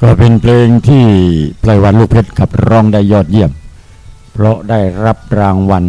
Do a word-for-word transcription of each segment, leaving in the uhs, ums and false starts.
ก็เป็นเพลงที่ไพรวันลูกเพชรขับร้องได้ยอดเยี่ยมเพราะได้รับรางวัล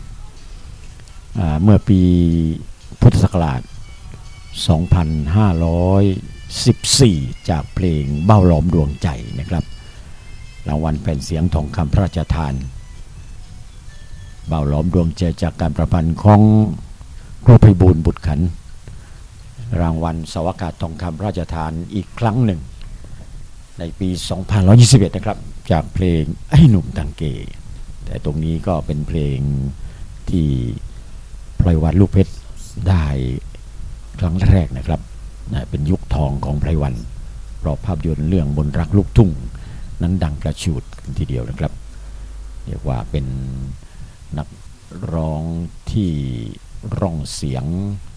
เมื่อปีพุทธศักราชสองพันห้าร้อยสิบสี่ จากเพลงเบ้าหลอมดวงใจนะครับรางวัลแผ่นเสียงทองคำพระราชทานเบ้าหลอมดวงใจจากการประพันธ์ของครูไพบูลย์บุตรขันธ์รางวัลสวากาศทองคำพระราชทานอีกครั้งหนึ่งในปีสองพันห้าร้อยยี่สิบเอ็ดนะครับจากเพลงไอ้หนุ่มตังเกแต่ตรงนี้ก็เป็นเพลงที่ไพรวันลูกเพชรได้ครั้งแรกนะครับเป็นยุคทองของไพรวันเพราะภาพยนตร์เรื่องมนต์รักลูกทุ่งนั้นดังกระฉูดทีเดียวนะครับเรียกว่าเป็นนักร้องที่ร้องเสียง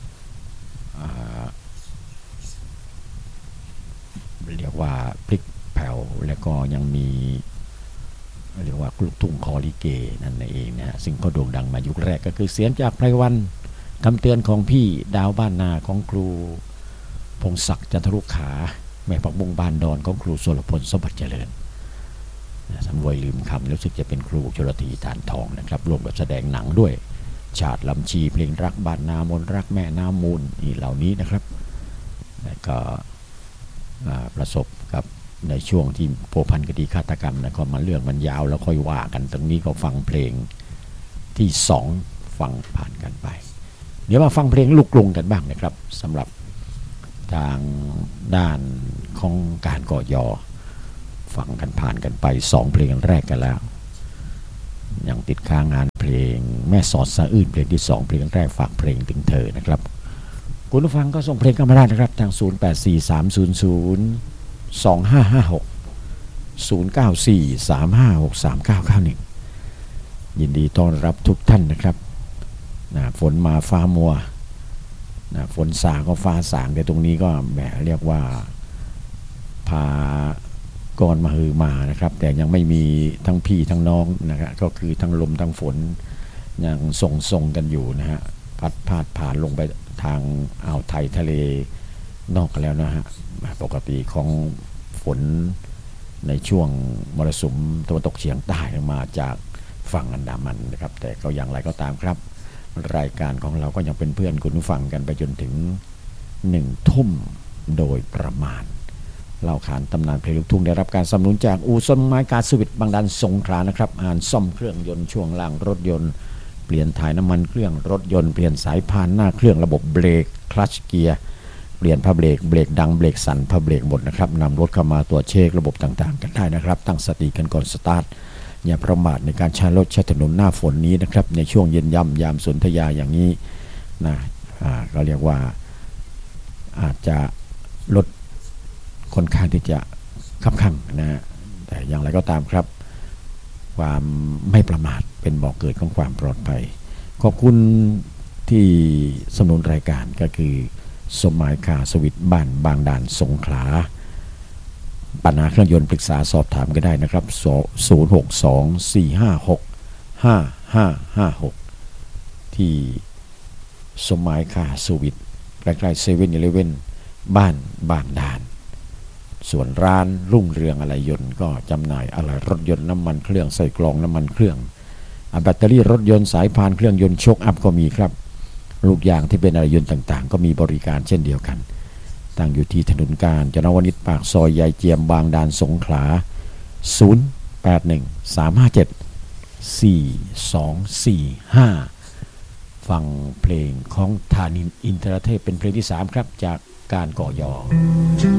เรียกว่าพลิกแผ่วแล้วก็ยังมีเรียกว่าลูกทุ่งคอลิเกนั่นเองนะซึ่งก็โด่งดังมายุคแรกก็คือเสียงจากไพรวันคำเตือนของพี่ดาวบ้านนาของครูพงศักดิ์จันทรุขาแม่ปักบุงบานดอนของครูโสรพลสมบัติเจริญสำรวยลืมคำรู้สึกจะเป็นครูชลธีฐานทองนะครับรวมกับแสดงหนังด้วยชาติลำชีเพลงรักบ้านนามนรักแม่น้ำมูลนี่เหล่านี้นะครับแล้วก็ประสบกับในช่วงที่โพพันคดีฆาตกรรมนะก็มันเรื่องมันยาวแล้วค่อยว่ากันตรงนี้ก็ฟังเพลงที่สองฟังผ่านกันไปเดี๋ยวมาฟังเพลงลูกกรุงกันบ้างนะครับสำหรับทางด้านของการก่อยอฟังกันผ่านกันไปสองเพลงแรกกันแล้วยังติดค้างงานเพลงแม่สอดสะอื้นเพลงที่สองเพลงแรกฝากเพลงถึงเธอนะครับคุณผู้ฟังก็ส่งเพลงกันมาได้นะครับทางศูนย์ แปด สี่ สาม ศูนย์ ศูนย์ สอง ห้า ห้า หก ศูนย์ เก้า สี่ สาม ห้า หก สาม เก้า เก้า หนึ่งยินดีต้อนรับทุกท่านนะครับนะฝนมาฟ้ามัวนะฝนสาก็ฟ้าสางแต่ตรงนี้ก็แหมเรียกว่าพากรมาฮือมานะครับแต่ยังไม่มีทั้งพี่ทั้งน้องนะครับก็คือทั้งลมทั้งฝนยังส่งส่งกันอยู่นะฮะพัดพาดผ่านลงไปทางอ่าวไทยทะเลนอกกันแล้วนะฮะปกติของฝนในช่วงมรสุมตะวันตกเฉียงใต้มาจากฝั่งอันดามันนะครับแต่ก็อย่างไรก็ตามครับรายการของเราก็ยังเป็นเพื่อนคุณผู้ฟังกันไปจนถึงหนึ่งทุ่มโดยประมาณเล่าขานตำนานเพลงลูกทุ่งได้รับการสนับสนุนจากอู่ซ่อมไม้กาสวิตบางดันสงขลานะครับอ่านซ่อมเครื่องยนต์ช่วงล่างรถยนต์เปลี่ยนถ่ายน้ำมันเครื่องรถยนต์เปลี่ยนสายพานหน้าเครื่องระบบเบรกคลัตช์เกียร์เปลี่ยนผ้าเบรกเบรกดังเบรกสั่นผ้าเบรกหมดนะครับนำรถเข้ามาตรวจเช็คระบบต่างๆกันได้นะครับตั้งสติกันก่อนสตาร์ทอย่าประมาทในการใช้รถใช้ถนนหน้าฝนนี้นะครับในช่วงเย็นย่ำยามสนธยาอย่างนี้นะก็เรียกว่าอาจจะลดค่อนข้างที่จะคับคั่งนะฮะแต่อย่างไรก็ตามครับความไม่ประมาทเป็นบ่อกเกิดของความปลอดภัยขอบคุณที่สนับสนุนรายการก็คือสมหมายคาสวิตบ้านบางด่านสงขลาปัญหาเครื่องยนต์ปรึกษาสอบถามก็ได้นะครับศูนย์ หก สอง สี่ ห้า หก ห้า ห้า ห้า หกที่สมหมายคาสวิตใกล้ๆเซเว่นอีเลฟเว่นบ้านบางด่านส่วนร้านรุ่งเรืองอะไหล่ยนต์ก็จำหน่ายอะไหล่รถยนต์น้ำมันเครื่องใส่กล่องน้ำมันเครื่องแบตเตอรี่รถยนต์สายพานเครื่องยนต์โชคอัพก็มีครับลูกยางที่เป็นอะไหล่ยนต์ต่างๆก็มีบริการเช่นเดียวกันตั้งอยู่ที่ถนนกาญจนวนิชปากซอยยายเจียมบางด่านสงขลาศูนย์ แปด หนึ่ง สาม ห้า เจ็ด สี่ สอง สี่ ห้าฟังเพลงของธานินทร์อินทรเทพเป็นเพลงที่สามครับจากการก่อยอ